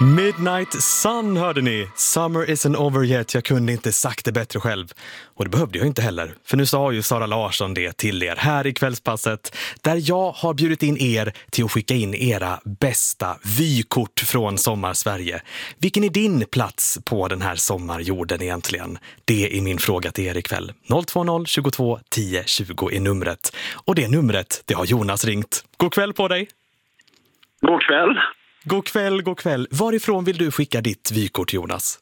Midnight Sun hörde ni. Summer isn't over yet. Jag kunde inte sagt det bättre själv. Och det behövde jag inte heller. För nu sa ju Sara Larsson det till er här i Kvällspasset. Där jag har bjudit in er till att skicka in era bästa vykort från Sommarsverige. Vilken är din plats på den här sommarjorden egentligen? Det är min fråga till er ikväll. 020 22 10 20 är numret. Och det numret, det har Jonas ringt. God kväll på dig. God kväll. God kväll, god kväll. Varifrån vill du skicka ditt vykort, Jonas?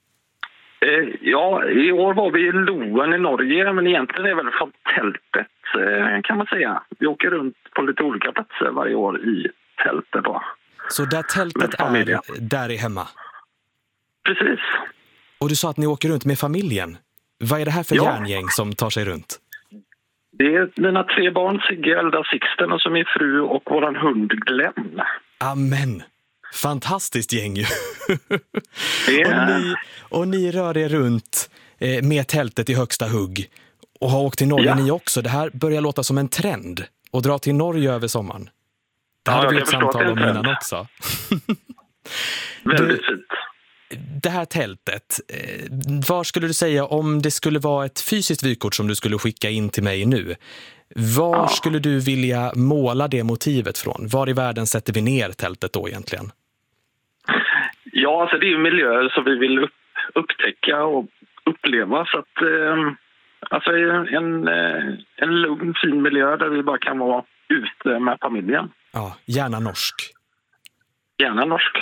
Ja, i år var vi i Loen i Norge, men egentligen är det väl från tältet kan man säga. Vi åker runt på lite olika platser varje år i tältet då. Så där tältet är, där är hemma? Precis. Och du sa att ni åker runt med familjen. Vad är det här för järngäng som tar sig runt? Det är mina 3 barn, Sigge, Elda, Sixten och så min fru och våran hund Glenn. Amen. Fantastiskt gäng ju. Yeah. och ni rör er runt med tältet i högsta hugg och har åkt till Norge ni också. Det här börjar låta som en trend att dra till Norge över sommaren. Det hade vi ett samtal om innan också. Väldigt fint. Det här tältet, var skulle du säga om det skulle vara ett fysiskt vykort som du skulle skicka in till mig nu? Var skulle du vilja måla det motivet från? Var i världen sätter vi ner tältet då egentligen? Ja, alltså det är ju miljöer som vi vill upptäcka och uppleva. Så att, alltså en lugn, fin miljö där vi bara kan vara ute med familjen. Ja, gärna norsk. Gärna norsk.